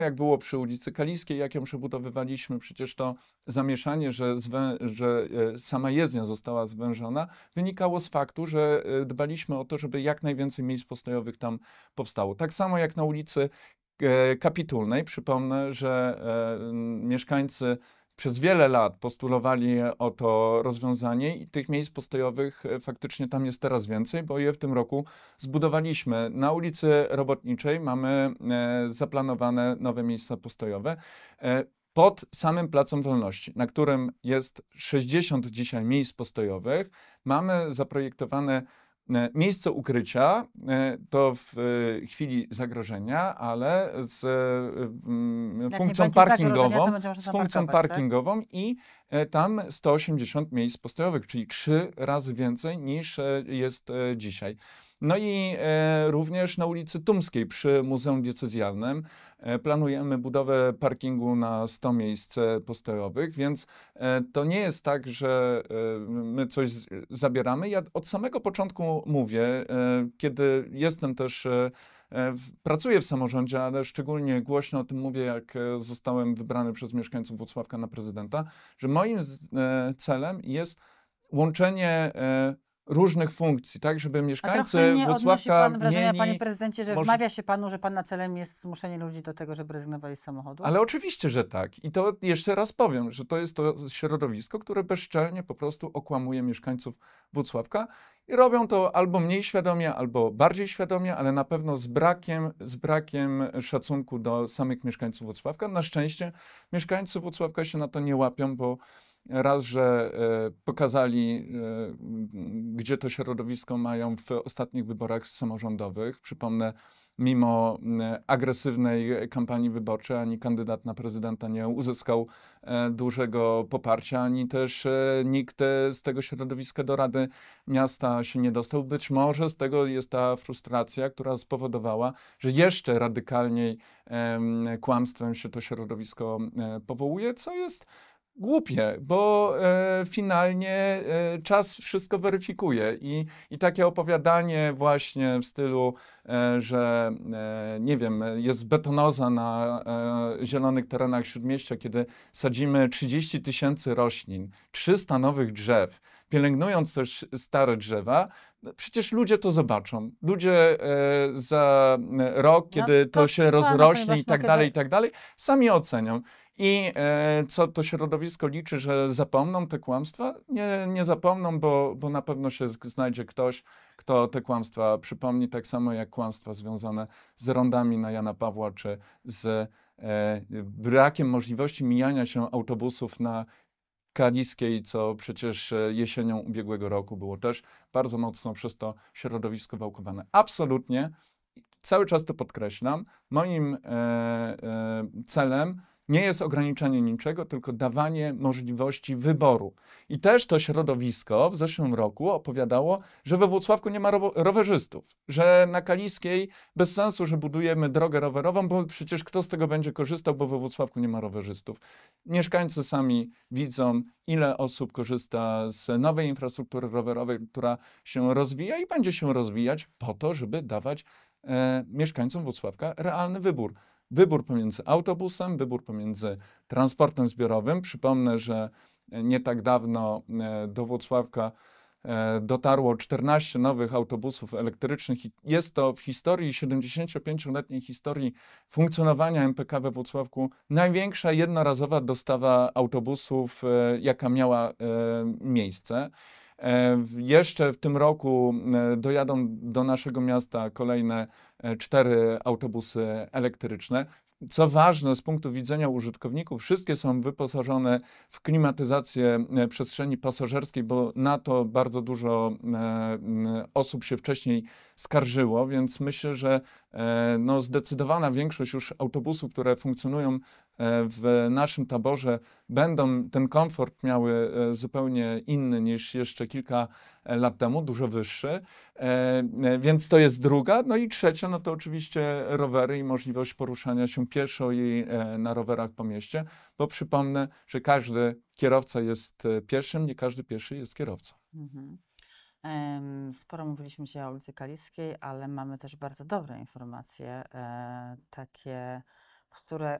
jak było przy ulicy Kaliskiej, jak ją przebudowywaliśmy, przecież to zamieszanie, że sama jezdnia została zwężona, wynikało z faktu, że dbaliśmy o to, żeby jak najwięcej miejsc postojowych tam powstało. Tak samo jak na ulicy Kapitulnej. Przypomnę, że mieszkańcy przez wiele lat postulowali o to rozwiązanie i tych miejsc postojowych faktycznie tam jest teraz więcej, bo je w tym roku zbudowaliśmy. Na ulicy Robotniczej mamy zaplanowane nowe miejsca postojowe pod samym Placem Wolności, na którym jest 60 dzisiaj miejsc postojowych. Mamy zaprojektowane miejsce ukrycia to w chwili zagrożenia, ale z Jak nie funkcją będzie zagrożenia, to parkingową, będzie można z funkcją zaparkować, tak? parkingową i tam 180 miejsc postojowych, czyli 3 razy więcej niż jest dzisiaj. No i również na ulicy Tumskiej przy Muzeum Diecezjalnym planujemy budowę parkingu na 100 miejsc postojowych, więc to nie jest tak, że my coś zabieramy. Ja od samego początku mówię, kiedy jestem też pracuję w samorządzie, ale szczególnie głośno o tym mówię, jak zostałem wybrany przez mieszkańców Włocławka na prezydenta, że moim celem jest łączenie różnych funkcji, tak, żeby A mieszkańcy trochę nie odnosi Włocławka pan wrażenia, panie mieli... prezydencie, że wmawia się panu, że pana celem jest zmuszenie ludzi do tego, żeby rezygnowali z samochodu? Ale oczywiście, że tak. I to jeszcze raz powiem, że to jest to środowisko, które bezczelnie po prostu okłamuje mieszkańców Włocławka i robią to albo mniej świadomie, albo bardziej świadomie, ale na pewno z brakiem szacunku do samych mieszkańców Włocławka. Na szczęście mieszkańcy Włocławka się na to nie łapią, bo raz, że pokazali, gdzie to środowisko mają w ostatnich wyborach samorządowych. Przypomnę, mimo agresywnej kampanii wyborczej, ani kandydat na prezydenta nie uzyskał dużego poparcia, ani też nikt z tego środowiska do Rady Miasta się nie dostał. Być może z tego jest ta frustracja, która spowodowała, że jeszcze radykalniej kłamstwem się to środowisko powołuje, co jest głupie, bo finalnie czas wszystko weryfikuje i takie opowiadanie właśnie w stylu, że nie wiem, jest betonoza na zielonych terenach Śródmieścia, kiedy sadzimy 30 000 roślin, 300 nowych drzew, pielęgnując też stare drzewa, no przecież ludzie to zobaczą. Ludzie za rok, No kiedy to się pana, panie rozrośnie Waśniak, i tak dalej, sami ocenią. I co to środowisko liczy, że zapomną te kłamstwa? Nie zapomną, bo na pewno się znajdzie ktoś, kto te kłamstwa przypomni, tak samo jak kłamstwa związane z rondami na Jana Pawła, czy z brakiem możliwości mijania się autobusów na Kaliskiej, co przecież jesienią ubiegłego roku było też bardzo mocno przez to środowisko wałkowane. Absolutnie, cały czas to podkreślam, moim celem nie jest ograniczanie niczego, tylko dawanie możliwości wyboru. I też to środowisko w zeszłym roku opowiadało, że we Włocławku nie ma rowerzystów, że na Kaliskiej bez sensu, że budujemy drogę rowerową, bo przecież kto z tego będzie korzystał, bo we Włocławku nie ma rowerzystów. Mieszkańcy sami widzą, ile osób korzysta z nowej infrastruktury rowerowej, która się rozwija i będzie się rozwijać po to, żeby dawać mieszkańcom Włocławka realny wybór. Wybór pomiędzy autobusem, wybór pomiędzy transportem zbiorowym. Przypomnę, że nie tak dawno do Włocławka dotarło 14 nowych autobusów elektrycznych i jest to w historii, 75-letniej historii funkcjonowania MPK we Włocławku największa jednorazowa dostawa autobusów, jaka miała miejsce. Jeszcze w tym roku dojadą do naszego miasta kolejne 4 autobusy elektryczne. Co ważne z punktu widzenia użytkowników, wszystkie są wyposażone w klimatyzację przestrzeni pasażerskiej, bo na to bardzo dużo osób się wcześniej skarżyło, więc myślę, że no, zdecydowana większość już autobusów, które funkcjonują w naszym taborze, będą ten komfort miały zupełnie inny niż jeszcze kilka lat temu, dużo wyższy. Więc to jest druga. No i trzecia, no to oczywiście rowery i możliwość poruszania się pieszo i na rowerach po mieście, bo przypomnę, że każdy kierowca jest pieszym, nie każdy pieszy jest kierowcą. Mhm. Sporo mówiliśmy dzisiaj o ulicy Kaliskiej, ale mamy też bardzo dobre informacje, takie które